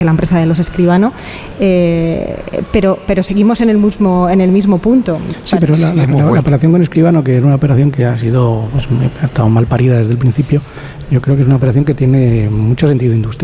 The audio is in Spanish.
la empresa de los Escribano, pero seguimos en el mismo punto. Sí, pero la operación con Escribano, que era una operación que ha estado mal parida desde el principio, yo creo que es una operación que tiene mucho sentido industrial.